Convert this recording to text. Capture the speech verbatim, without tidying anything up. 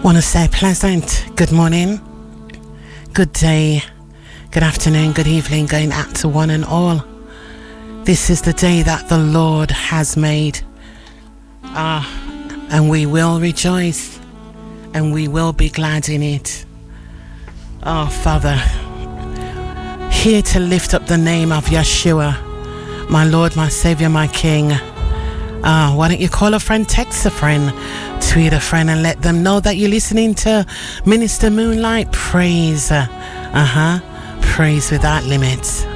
Want to say pleasant good morning, good day, good afternoon, good evening going out to one and all. This is the day that the Lord has made. Ah, and we will rejoice and we will be glad in it. Oh, Father, here to lift up the name of Yeshua, my Lord, my Savior, my King. Ah, why don't you call a friend, text a friend, tweet a friend, and let them know that you're listening to Minister Moonlight Praise. Uh-huh. Praise without limits.